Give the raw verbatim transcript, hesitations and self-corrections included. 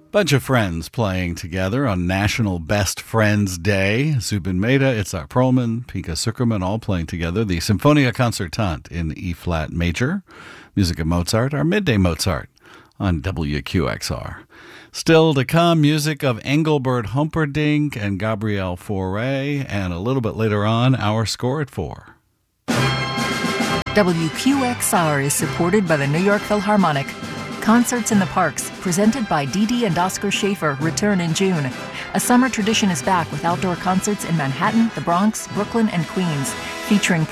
Bunch of friends playing together on National Best Friends Day. Zubin Mehta, Itzhak Perlman, Pinka Zuckerman, all playing together. The Symphonia Concertante in E-flat major. Music of Mozart, our Midday Mozart on W Q X R. Still to come, music of Engelbert Humperdinck and Gabrielle Fauré. And a little bit later on, our score at four. W Q X R is supported by the New York Philharmonic. Concerts in the Parks, presented by Dee Dee and Oscar Schaefer, return in June. A summer tradition is back with outdoor concerts in Manhattan, the Bronx, Brooklyn, and Queens, featuring